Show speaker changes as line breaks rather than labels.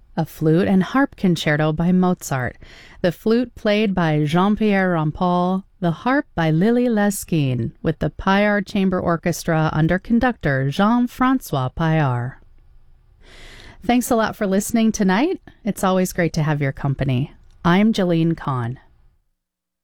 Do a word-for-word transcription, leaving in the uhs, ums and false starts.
a flute and harp concerto by Mozart, the flute played by Jean-Pierre Rampal, the harp by Lily Lesquin, with the Payard Chamber Orchestra under conductor Jean-Francois Payard. Thanks a lot for listening tonight. It's always great to have your company. I'm Jalene Kahn.